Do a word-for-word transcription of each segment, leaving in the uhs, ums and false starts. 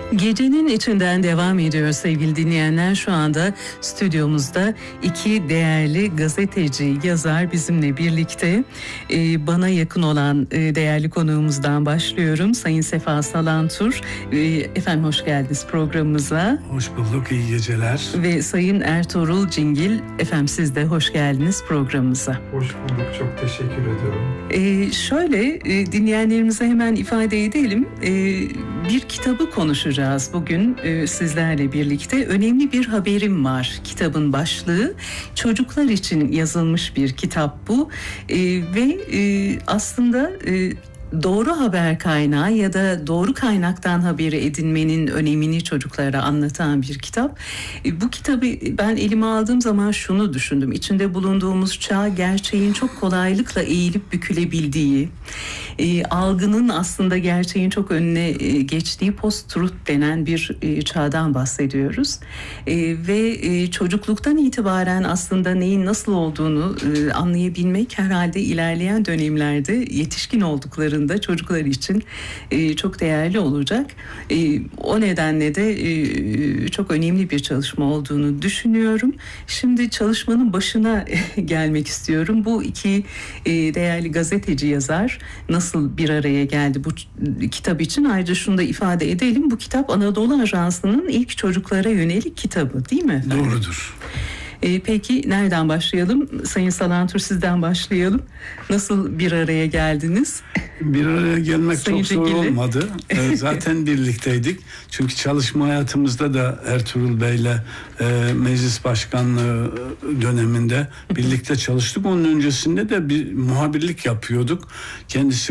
Gecenin içinden devam ediyor sevgili dinleyenler. Şu anda stüdyomuzda iki değerli gazeteci, yazar bizimle birlikte. Ee, bana yakın olan e, değerli konuğumuzdan başlıyorum. Sayın Sefa Salantur. Ee, efendim hoş geldiniz programımıza. Hoş bulduk, iyi geceler. Ve Sayın Ertuğrul Cingil. Efendim siz de hoş geldiniz programımıza. Hoş bulduk, çok teşekkür ediyorum. Ee, şöyle e, dinleyenlerimize hemen ifade edelim. Ee, bir kitabı konuşacağız bugün e, sizlerle birlikte. Önemli bir haberim var. Kitabın başlığı çocuklar için yazılmış bir kitap bu. E, ve e, aslında e, doğru haber kaynağı ya da doğru kaynaktan haberi edinmenin önemini çocuklara anlatan bir kitap. E, bu kitabı ben elime aldığım zaman şunu düşündüm. İçinde bulunduğumuz çağ gerçeğin çok kolaylıkla eğilip bükülebildiği, e, algının aslında gerçeğin çok önüne e, geçtiği post-truth denen bir e, çağdan bahsediyoruz. E, ve e, çocukluktan itibaren aslında neyin nasıl olduğunu e, anlayabilmek herhalde ilerleyen dönemlerde yetişkin oldukları da çocuklar için e, çok değerli olacak. E, o nedenle de e, çok önemli bir çalışma olduğunu düşünüyorum. Şimdi çalışmanın başına gelmek istiyorum. Bu iki e, değerli gazeteci yazar nasıl bir araya geldi bu kitap için? Ayrıca şunu da ifade edelim. Bu kitap Anadolu Ajansı'nın ilk çocuklara yönelik kitabı, değil mi? Doğrudur. E, peki nereden başlayalım? Sayın Salantur, sizden başlayalım. Nasıl bir araya geldiniz? Bir araya gelmek Sayın çok zor Cingil'le. olmadı. Ee, zaten birlikteydik. Çünkü çalışma hayatımızda da Ertuğrul Bey'le e, meclis başkanlığı döneminde birlikte çalıştık. Onun öncesinde de bir muhabirlik yapıyorduk. Kendisi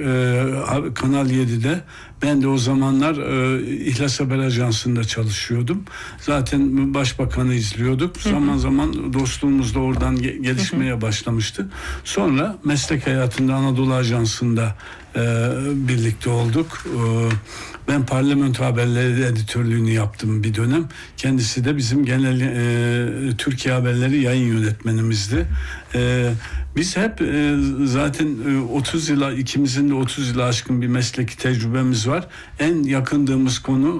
e, Kanal yedide. Ben de o zamanlar e, İhlas Haber Ajansı'nda çalışıyordum. Zaten Başbakan'ı izliyorduk. Hı hı. Zaman zaman dostluğumuz da oradan ge- gelişmeye hı hı. başlamıştı. Sonra meslek hayatında Anadolu Ajansı'nda e, birlikte olduk. E, ben Parlamento Haberleri editörlüğünü yaptım bir dönem. Kendisi de bizim genel e, Türkiye Haberleri yayın yönetmenimizdi. E, Biz hep e, zaten e, otuz yıla, ikimizin de otuz yıla aşkın bir mesleki tecrübemiz var. En yakındığımız konu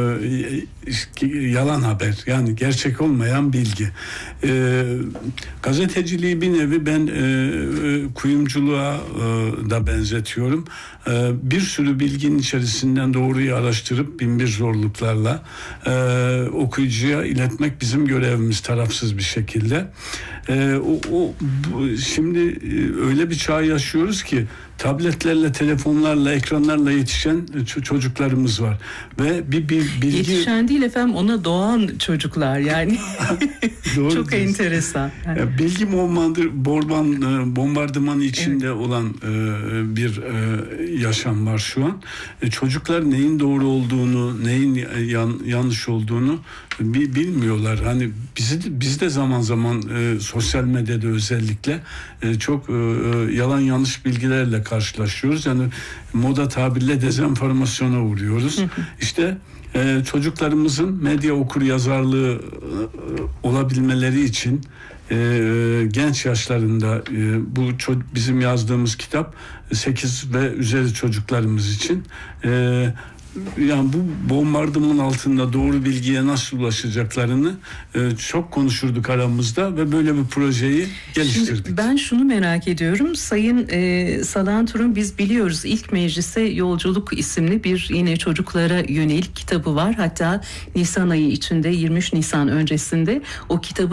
e, yalan haber, yani gerçek olmayan bilgi. E, gazeteciliği bir nevi ben e, kuyumculuğa e, da benzetiyorum. E, bir sürü bilginin içerisinden doğruyu araştırıp bin bir zorluklarla e, okuyucuya iletmek bizim görevimiz, tarafsız bir şekilde. E, o, o bu, şimdi öyle bir çağ yaşıyoruz ki tabletlerle, telefonlarla, ekranlarla yetişen çocuklarımız var ve bir, bir bilgi... Yetişen değil efendim, ona doğan çocuklar yani. Çok diyorsun. Enteresan. Yani. Bilgi bombardımanı, bombardımanı içinde evet. olan bir yaşam var şu an. Çocuklar neyin doğru olduğunu, neyin yan, yanlış olduğunu bilmiyorlar. Hani bizi biz de zaman zaman sosyal medyada özellikle çok yalan yanlış bilgilerle karşılaşıyoruz. Yani moda tabirle dezenformasyona uğruyoruz. İşte e, çocuklarımızın medya okur yazarlığı e, olabilmeleri için e, genç yaşlarında e, bu ço- bizim yazdığımız kitap sekiz ve üzeri çocuklarımız için e, yani bu bombardımanın altında doğru bilgiye nasıl ulaşacaklarını e, çok konuşurduk aramızda ve böyle bir projeyi geliştirdik. Şimdi ben şunu merak ediyorum. Sayın e, Salantur'un biz biliyoruz ilk meclise yolculuk isimli bir yine çocuklara yönelik kitabı var. Hatta Nisan ayı içinde yirmi üç Nisan öncesinde o kitabı